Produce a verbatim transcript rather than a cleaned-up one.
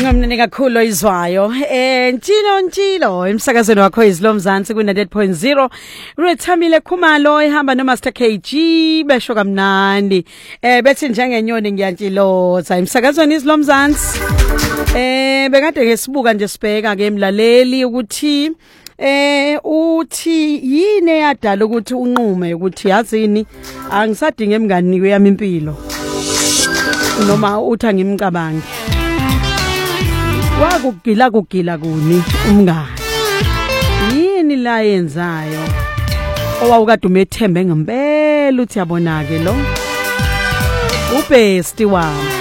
Ngomnene kakhulu izwayo eh ntilo ntilo emsakazweni wakho izilomzansi ku ninety-eight point zero Rethamile Khumalo ihamba no Master K G besho kamnandi eh bethi njengenyoni ngiyantshiloza emsakazweni izilomzansi eh bekade ngesibuka nje sibheka ke emlaleli ukuthi eh uthi yini eyadala ukuthi unqume ukuthi yazini angisadinge emngani yami impilo noma uthi angimcabangi wakugila kugila kuni umngani yini la yenzayo owawukade umethembe ngempela uthi yabona ke lo ubesti wami